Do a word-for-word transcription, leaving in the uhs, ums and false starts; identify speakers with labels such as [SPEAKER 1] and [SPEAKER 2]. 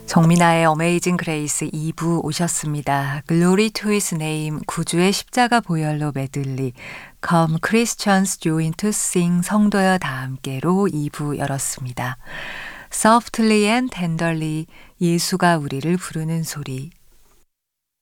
[SPEAKER 1] 정민아의 어메이징 그레이스 이 부 오셨습니다. Glory to His Name 구주의 십자가 보혈로 메들리 Come Christians join to sing 성도여 다 함께로 이 부 열었습니다. Softly and tenderly 예수가 우리를 부르는 소리